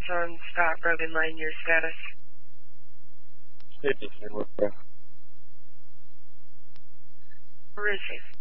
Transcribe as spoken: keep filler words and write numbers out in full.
on Scott Rogan line, your status. fifty-seven, what's that? Receive.